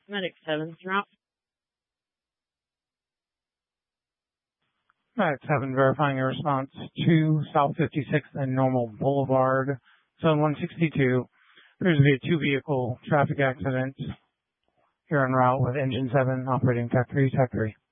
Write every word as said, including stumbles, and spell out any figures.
Medic seven, route. Medic seven, verifying your response to South fifty-sixth and Normal Boulevard, Zone one sixty-two. There's to be a two-vehicle traffic accident here en route with engine seven operating Tech three, Tech three.